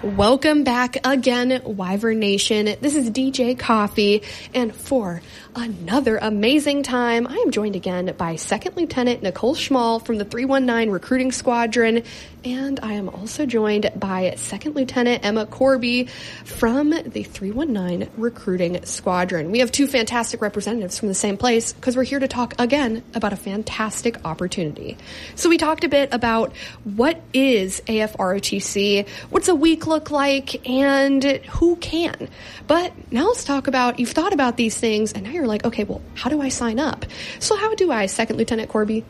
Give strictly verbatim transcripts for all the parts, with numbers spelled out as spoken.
Welcome back again, Wyvern Nation. This is D J Coffee, and for another amazing time, I am joined again by Second Lieutenant Nicole Schmall from the three one nine Recruiting Squadron, and I am also joined by Second Lieutenant Emma Corby from the three one nine Recruiting Squadron. We have two fantastic representatives from the same place because we're here to talk again about a fantastic opportunity. So we talked a bit about what is A F R O T C, what's a week look like, and who can. But now let's talk about, you've thought about these things, and now you're like, okay, well, how do I sign up? So how do I, Second Lieutenant Corby?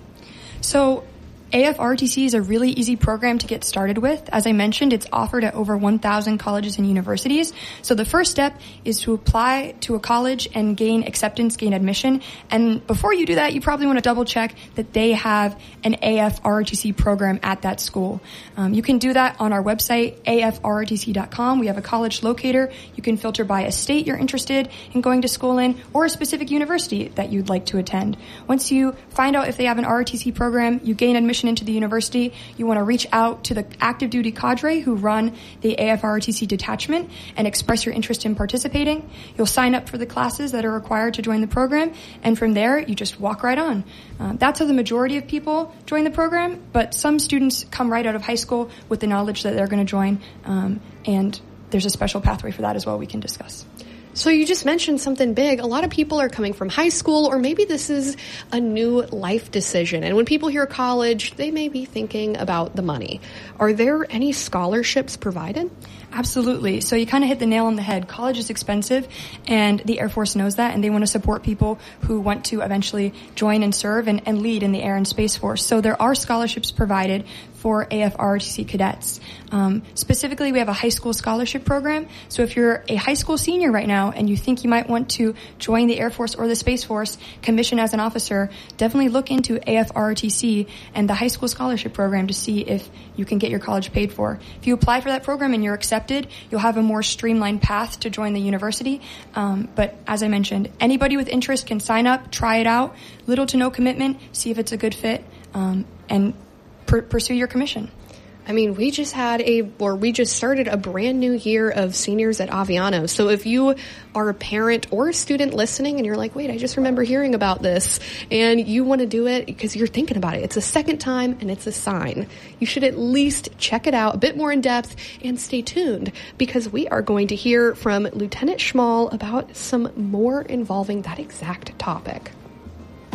So A F R O T C is a really easy program to get started with. As I mentioned, it's offered at over one thousand colleges and universities. So the first step is to apply to a college and gain acceptance, gain admission. And before you do that, you probably want to double check that they have an A F R O T C program at that school. Um, you can do that on our website, A F R O T C dot com. We have a college locator. You can filter by a state you're interested in going to school in or a specific university that you'd like to attend. Once you find out if they have an R O T C program, you gain admission into the university, you want to reach out to the active duty cadre who run the A F R O T C detachment and express your interest in participating. You'll sign up for the classes that are required to join the program, and from there, you just walk right on. Uh, that's how the majority of people join the program, but some students come right out of high school with the knowledge that they're going to join, um, and there's a special pathway for that as well we can discuss. So you just mentioned something big. A lot of people are coming from high school, or maybe this is a new life decision. And when people hear college, they may be thinking about the money. Are there any scholarships provided? Absolutely. So you kind of hit the nail on the head. College is expensive, and the Air Force knows that, and they want to support people who want to eventually join and serve and, and lead in the Air and Space Force. So there are scholarships provided for A F R O T C cadets. Um, specifically, we have a high school scholarship program. So if you're a high school senior right now and you think you might want to join the Air Force or the Space Force, commission as an officer, definitely look into A F R O T C and the high school scholarship program to see if you can get your college paid for. If you apply for that program and you're accepted, you'll have a more streamlined path to join the university. Um, but as I mentioned, anybody with interest can sign up, try it out, little to no commitment, see if it's a good fit, um, and pr- pursue your commission. I mean, we just had a, or we just started a brand new year of seniors at Aviano. So if you are a parent or a student listening and you're like, wait, I just remember hearing about this, and you want to do it because you're thinking about it, it's a second time and it's a sign. You should at least check it out a bit more in depth and stay tuned, because we are going to hear from Lieutenant Schmall about some more involving that exact topic.